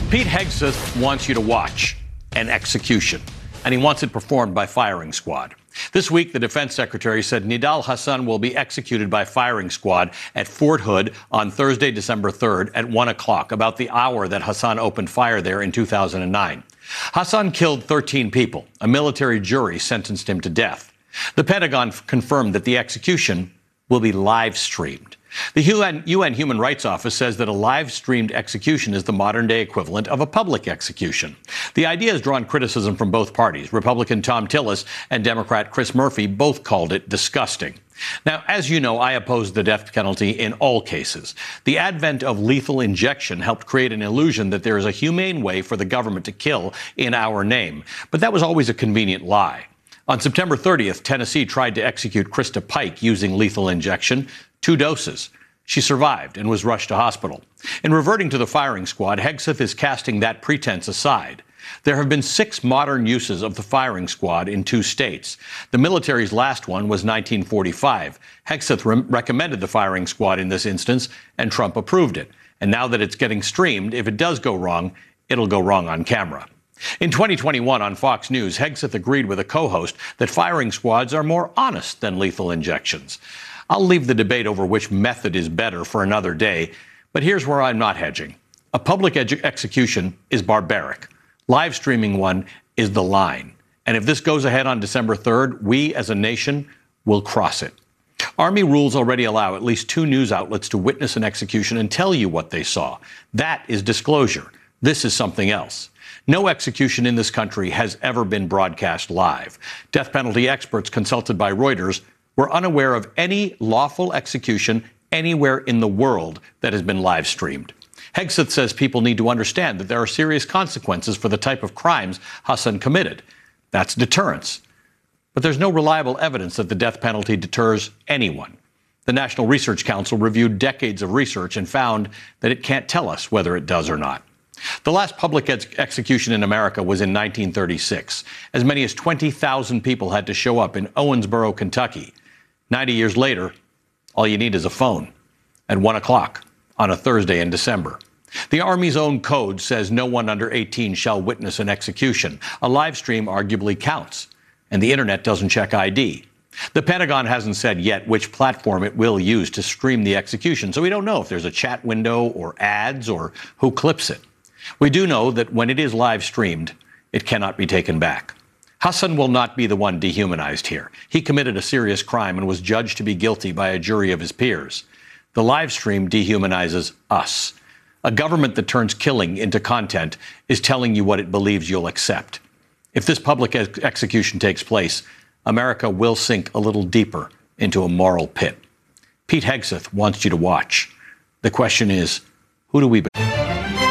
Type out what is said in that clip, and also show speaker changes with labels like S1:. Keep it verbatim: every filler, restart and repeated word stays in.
S1: Pete Hegseth wants you to watch an execution, and he wants it performed by firing squad. This week, the defense secretary said Nidal Hasan will be executed by firing squad at Fort Hood on Thursday, December third at one o'clock, about the hour that Hasan opened fire there in two thousand nine. Hasan killed thirteen people. A military jury sentenced him to death. The Pentagon confirmed that the execution will be live streamed. The U N, U N Human Rights Office says that a live-streamed execution is the modern-day equivalent of a public execution. The idea has drawn criticism from both parties. Republican Thom Tillis and Democrat Chris Murphy both called it disgusting. Now, as you know, I oppose the death penalty in all cases. The advent of lethal injection helped create an illusion that there is a humane way for the government to kill in our name. But that was always a convenient lie. On September thirtieth, Tennessee tried to execute Krista Pike using lethal injection. Two doses. She survived and was rushed to hospital. In reverting to the firing squad, Hegseth is casting that pretense aside. There have been six modern uses of the firing squad in two states. The military's last one was nineteen forty-five. Hegseth re- recommended the firing squad in this instance, and Trump approved it. And now that it's getting streamed, if it does go wrong, it'll go wrong on camera. In twenty twenty-one on Fox News, Hegseth agreed with a co-host that firing squads are more honest than lethal injections. I'll leave the debate over which method is better for another day, but here's where I'm not hedging. A public edu- execution is barbaric. Live streaming one is the line. And if this goes ahead on December third, we as a nation will cross it. Army rules already allow at least two news outlets to witness an execution and tell you what they saw. That is disclosure. This is something else. No execution in this country has ever been broadcast live. Death penalty experts consulted by Reuters were unaware of any lawful execution anywhere in the world that has been live streamed. Hegseth says people need to understand that there are serious consequences for the type of crimes Hasan committed. That's deterrence. But there's no reliable evidence that the death penalty deters anyone. The National Research Council reviewed decades of research and found that it can't tell us whether it does or not. The last public ex- execution in America was in nineteen thirty-six. As many as twenty thousand people had to show up in Owensboro, Kentucky. ninety years later, all you need is a phone at one o'clock on a Thursday in December. The Army's own code says no one under eighteen shall witness an execution. A live stream arguably counts, and the internet doesn't check I D. The Pentagon hasn't said yet which platform it will use to stream the execution, so we don't know if there's a chat window or ads or who clips it. We do know that when it is live streamed, it cannot be taken back. Hasan will not be the one dehumanized here. He committed a serious crime and was judged to be guilty by a jury of his peers. The live stream dehumanizes us. A government that turns killing into content is telling you what it believes you'll accept. If this public ex- execution takes place, America will sink a little deeper into a moral pit. Pete Hegseth wants you to watch. The question is, who do we... Be-